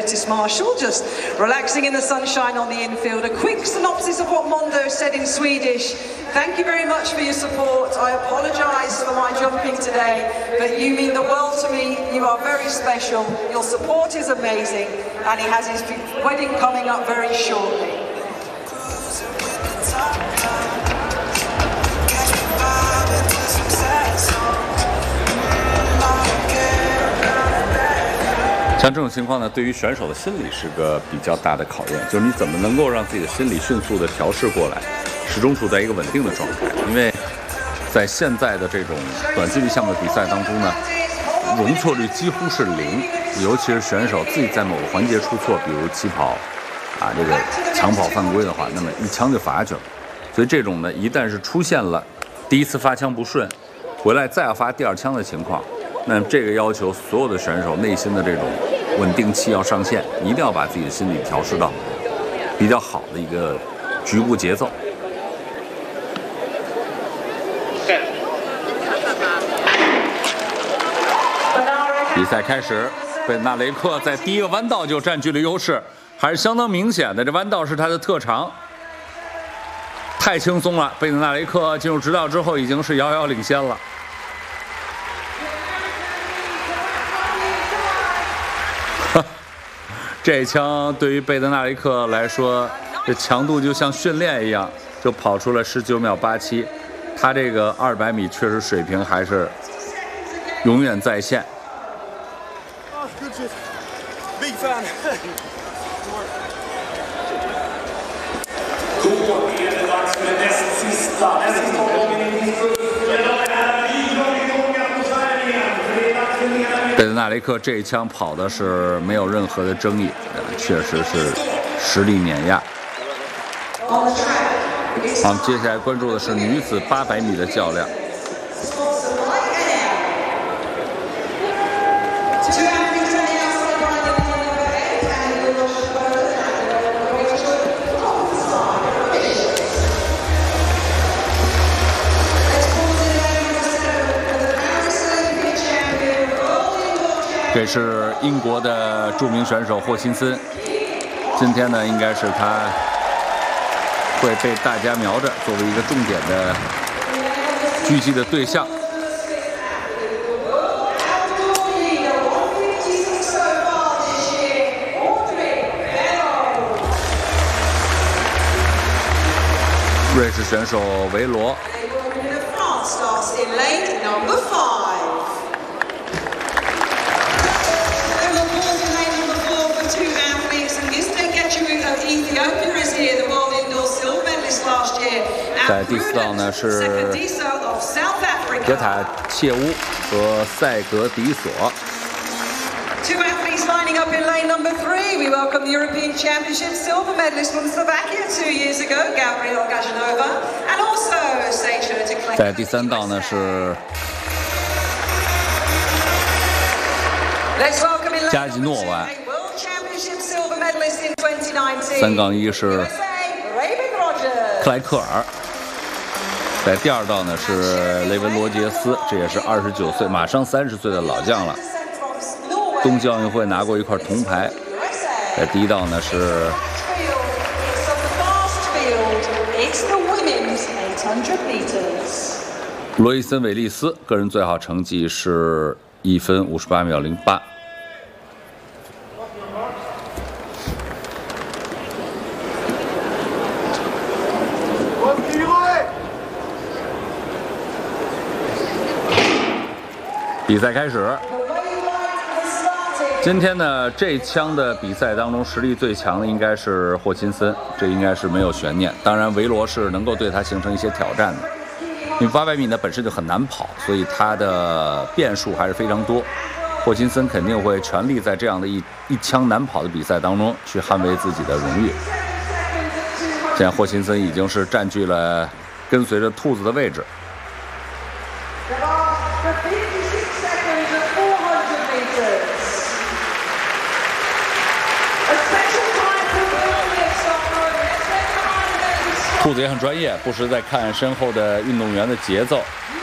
Curtis Marshall, just relaxing in the sunshine on the infield. A quick synopsis of what Mondo said in Swedish. Thank you very much for your support. I apologise for my jumping today, but you mean the world to me. You are very special. Your support is amazing, and he has his wedding coming up very shortly. 像这种情况呢，对于选手的心理是个比较大的考验，就是你怎么能够让自己的心理迅速的调试过来，始终处在一个稳定的状态。因为在现在的这种短距离项目的比赛当中呢，容错率几乎是零，尤其是选手自己在某个环节出错，比如起跑啊这个抢跑犯规的话，那么一枪就罚下去了。所以这种呢，一旦是出现了第一次发枪不顺，回来再要发第二枪的情况，那这个要求所有的选手内心的这种稳定器要上线，一定要把自己的心理调试到比较好的一个局部节奏。比赛开始，贝纳雷克在第一个弯道就占据了优势，还是相当明显的。这弯道是他的特长，太轻松了。贝纳雷克进入直道之后，已经是遥遥领先了。这一枪对于贝德纳雷克来说，这强度就像训练一样，就跑出了19秒87。他这个200米确实水平还是永远在线。贝德纳雷克这一枪跑的是没有任何的争议，确实是实力碾压。好，接下来关注的是女子800米的较量。这是英国的著名选手霍辛森，今天呢，应该是他会被大家瞄着作为一个重点的狙击的对象。瑞士选手维罗。在第4道呢是格塔切乌和塞格迪索。 Two athletes lining up in lane number 3. We welcome the European Championship silver medalist from Slovakia 2 years ago, Gabriel Gajanova, and also stage her to claim. 在第3道呢是加吉诺娃。3杠1是克莱克尔。在第2道呢是雷文罗杰斯，这也是29岁，马上30岁的老将了。冬季奥运会拿过一块铜牌。在第1道呢是罗伊森·韦利斯，个人最好成绩是1分58秒08。比赛开始。今天呢，这枪的比赛当中，实力最强的应该是霍钦森，这应该是没有悬念。当然，维罗是能够对他形成一些挑战的，因为800米呢本身就很难跑，所以他的变数还是非常多。霍钦森肯定会全力在这样的一枪难跑的比赛当中去捍卫自己的荣誉。现在霍钦森已经是占据了跟随着兔子的位置。兔子也很专业，不时在看身后的运动员的节奏，